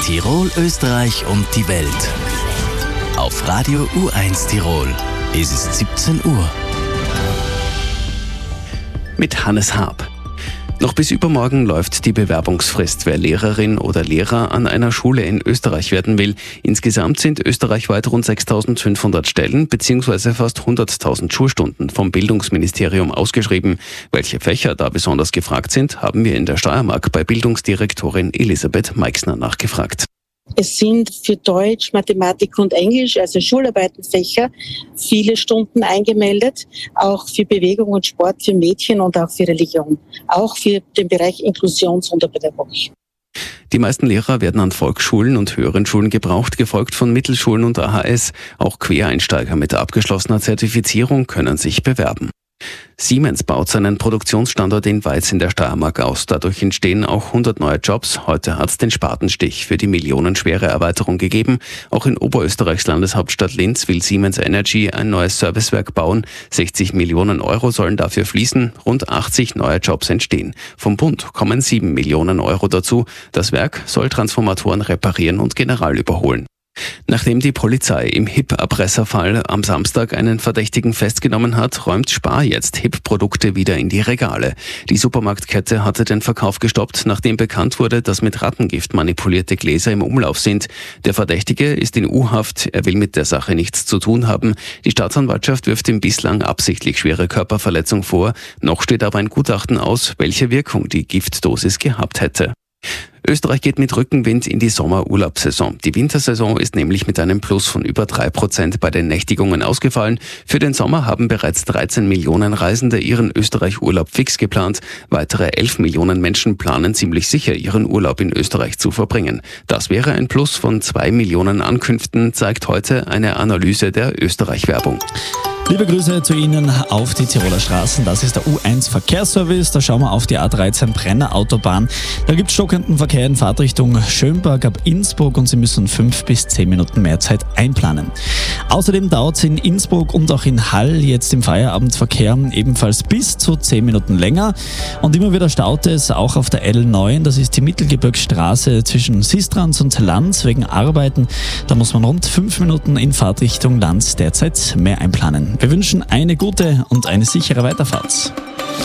Tirol, Österreich und die Welt. Auf Radio U1 Tirol ist es 17 Uhr. Mit Hannes Haab. Noch bis übermorgen läuft die Bewerbungsfrist, wer Lehrerin oder Lehrer an einer Schule in Österreich werden will. Insgesamt sind österreichweit rund 6.500 Stellen bzw. fast 100.000 Schulstunden vom Bildungsministerium ausgeschrieben. Welche Fächer da besonders gefragt sind, haben wir in der Steiermark bei Bildungsdirektorin Elisabeth Meixner nachgefragt. Es sind für Deutsch, Mathematik und Englisch, also Schularbeitenfächer, viele Stunden eingemeldet, auch für Bewegung und Sport für Mädchen und auch für Religion, auch für den Bereich Inklusions-Sonderpädagogik. Die meisten Lehrer werden an Volksschulen und höheren Schulen gebraucht, gefolgt von Mittelschulen und AHS. Auch Quereinsteiger mit abgeschlossener Zertifizierung können sich bewerben. Siemens baut seinen Produktionsstandort in Weiz in der Steiermark aus. Dadurch entstehen auch 100 neue Jobs. Heute hat es den Spatenstich für die millionenschwere Erweiterung gegeben. Auch in Oberösterreichs Landeshauptstadt Linz will Siemens Energy ein neues Servicewerk bauen. 60 Millionen Euro sollen dafür fließen. Rund 80 neue Jobs entstehen. Vom Bund kommen 7 Millionen Euro dazu. Das Werk soll Transformatoren reparieren und general überholen. Nachdem die Polizei im HIP-Erpresserfall am Samstag einen Verdächtigen festgenommen hat, räumt Spar jetzt HIP-Produkte wieder in die Regale. Die Supermarktkette hatte den Verkauf gestoppt, nachdem bekannt wurde, dass mit Rattengift manipulierte Gläser im Umlauf sind. Der Verdächtige ist in U-Haft, er will mit der Sache nichts zu tun haben. Die Staatsanwaltschaft wirft ihm bislang absichtlich schwere Körperverletzung vor. Noch steht aber ein Gutachten aus, welche Wirkung die Giftdosis gehabt hätte. Österreich geht mit Rückenwind in die Sommerurlaubssaison. Die Wintersaison ist nämlich mit einem Plus von über 3% bei den Nächtigungen ausgefallen. Für den Sommer haben bereits 13 Millionen Reisende ihren Österreich-Urlaub fix geplant. Weitere 11 Millionen Menschen planen ziemlich sicher, ihren Urlaub in Österreich zu verbringen. Das wäre ein Plus von 2 Millionen Ankünften, zeigt heute eine Analyse der Österreich-Werbung. Liebe Grüße zu Ihnen auf die Tiroler Straßen. Das ist der U1 Verkehrsservice. Da schauen wir auf die A13 Brenner Autobahn. Da gibt es stockenden Verkehr in Fahrtrichtung Schönberg ab Innsbruck und Sie müssen 5 bis 10 Minuten mehr Zeit einplanen. Außerdem dauert es in Innsbruck und auch in Hall jetzt im Feierabendverkehr ebenfalls bis zu 10 Minuten länger. Und immer wieder staut es auch auf der L9. Das ist die Mittelgebirgsstraße zwischen Sistrans und Lanz wegen Arbeiten. Da muss man rund 5 Minuten in Fahrtrichtung Lanz derzeit mehr einplanen. Wir wünschen eine gute und eine sichere Weiterfahrt.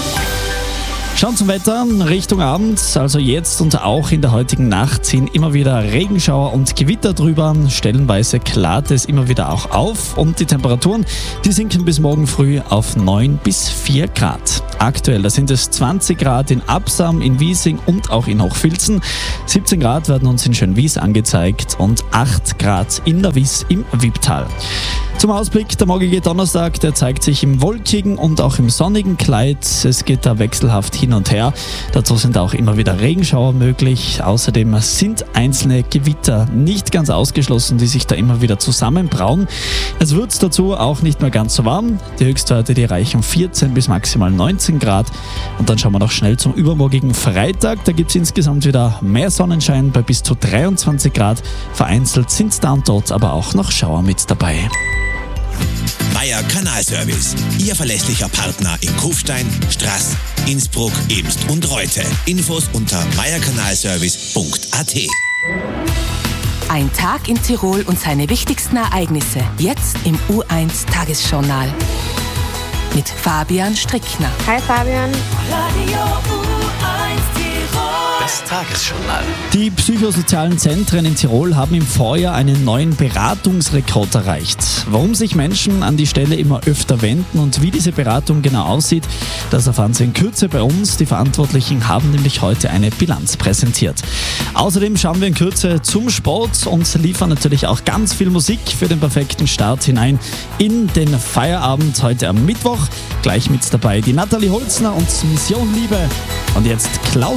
Schauen zum Wetter, Richtung Abend, also jetzt und auch in der heutigen Nacht ziehen immer wieder Regenschauer und Gewitter drüber. Stellenweise klart es immer wieder auch auf und die Temperaturen, die sinken bis morgen früh auf 9 bis 4 Grad. Aktuell, da sind es 20 Grad in Absam, in Wiesing und auch in Hochfilzen. 17 Grad werden uns in Schönwies angezeigt und 8 Grad in der Wies im Wipptal. Zum Ausblick, der morgige Donnerstag, der zeigt sich im wolkigen und auch im sonnigen Kleid. Es geht da wechselhaft hin und her. Dazu sind auch immer wieder Regenschauer möglich. Außerdem sind einzelne Gewitter nicht ganz ausgeschlossen, die sich da immer wieder zusammenbrauen. Es wird dazu auch nicht mehr ganz so warm. Die Höchstwerte, die erreichen 14 bis maximal 19 Grad. Und dann schauen wir noch schnell zum übermorgigen Freitag. Da gibt es insgesamt wieder mehr Sonnenschein bei bis zu 23 Grad. Vereinzelt sind da und dort aber auch noch Schauer mit dabei. Meier Kanalservice, Ihr verlässlicher Partner in Kufstein, Straß, Innsbruck, Ebst und Reute. Infos unter meierkanalservice.at. Ein Tag in Tirol und seine wichtigsten Ereignisse. Jetzt im U1 Tagesjournal. Mit Fabian Strickner. Hi Fabian. Radio U1 Tirol. Das Tagesjournal. Die psychosozialen Zentren in Tirol haben im Vorjahr einen neuen Beratungsrekord erreicht. Warum sich Menschen an die Stelle immer öfter wenden und wie diese Beratung genau aussieht, das erfahren Sie in Kürze bei uns. Die Verantwortlichen haben nämlich heute eine Bilanz präsentiert. Außerdem schauen wir in Kürze zum Sport und liefern natürlich auch ganz viel Musik für den perfekten Start hinein in den Feierabend heute am Mittwoch. Gleich mit dabei die Nathalie Holzner und Mission Liebe. Und jetzt Klaus